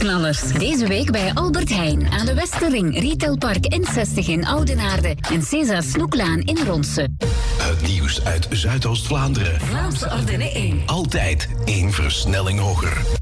Prijsknallers. Deze week bij Albert Heijn aan de Westerring, Retailpark N60 in Oudenaarde en César Snoeklaan in Ronsen. Het nieuws uit Zuidoost-Vlaanderen. Vlaamse Ardennen 1. Altijd 1 versnelling hoger.